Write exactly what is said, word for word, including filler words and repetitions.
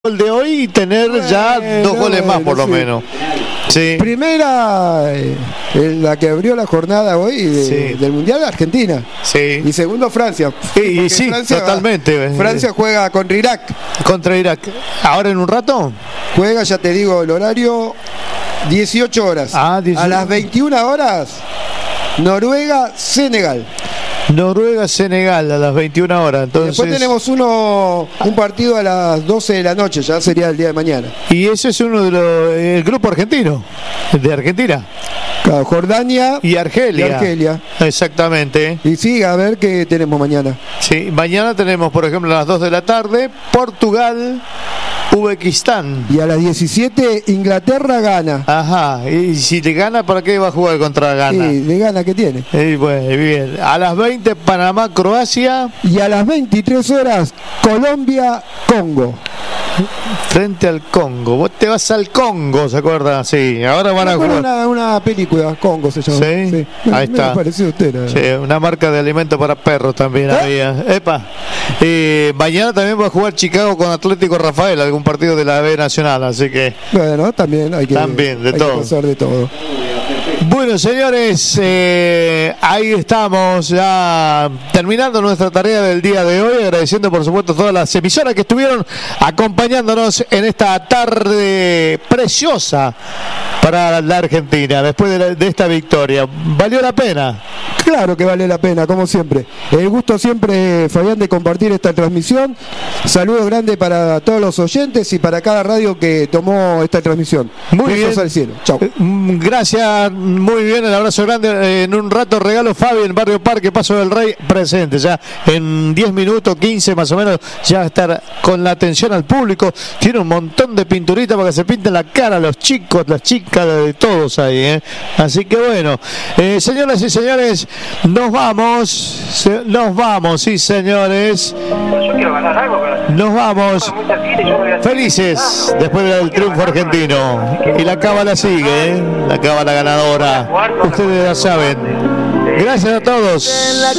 gol de hoy y tener bueno, ya dos goles más por lo sí. menos. Sí. Primera, eh, la que abrió la jornada hoy de, sí. del Mundial de Argentina. Sí. Y segundo Francia. Y, y sí, Francia totalmente. Va, Francia juega contra Irak. Contra Irak. ¿Ahora en un rato? Juega, ya te digo, el horario, dieciocho horas. Ah, dieciocho. A las veintiuna horas, Noruega, Senegal. Noruega, Senegal a las veintiuna horas. Entonces... Después tenemos uno un partido a las doce de la noche, ya sería el día de mañana. Y ese es uno de los el grupo argentino, de Argentina. Claro, Jordania y Argelia. y Argelia. Exactamente. Y sí, a ver qué tenemos mañana. Sí, mañana tenemos, por ejemplo, a las dos de la tarde, Portugal, Uzbekistán. Y a las diecisiete, Inglaterra gana. Ajá, y si le gana, ¿para qué va a jugar contra Ghana? Sí, de gana que tiene. Y bueno, bien. A las veinte, Panamá, Croacia. Y a las veintitrés horas, Colombia, Congo. Frente al Congo. Vos te vas al Congo, ¿se acuerdan? Sí, ahora van a jugar. Una, una película, Congo se llama. Sí, sí. Ahí me, está. Me pareció usted. La... Sí, una marca de alimento para perros también ¿Eh? había. Epa. Eh, mañana también va a jugar Chicago con Atlético Rafael, algún partido de la B Nacional, así que. Bueno, también hay que. También, de hay todo. Que pasar de todo. Bueno, señores, eh, ahí estamos ya terminando nuestra tarea del día de hoy, agradeciendo por supuesto a todas las emisoras que estuvieron acompañándonos en esta tarde preciosa para la Argentina, después de, la, de esta victoria. ¿Valió la pena? Claro que vale la pena, como siempre. El gusto siempre, Fabián, de compartir esta transmisión. Saludos grandes para todos los oyentes y para cada radio que tomó esta transmisión. Muy Besos bien. al cielo. Chau. Gracias, muy bien, el abrazo grande. En un rato regalo Fabi en Barrio Parque, Paso del Rey, presente. Ya en diez minutos, quince más o menos, ya va a estar con la atención al público. Tiene un montón de pinturitas para que se pinten la cara los chicos, las chicas, de todos ahí. ¿eh? Así que bueno, eh, señoras y señores, nos vamos, se, nos vamos, sí señores. Yo quiero ganar algo, pero... Nos vamos felices después del triunfo argentino. Y la cábala sigue, ¿eh? La cábala ganadora. Ustedes ya saben. Gracias a todos.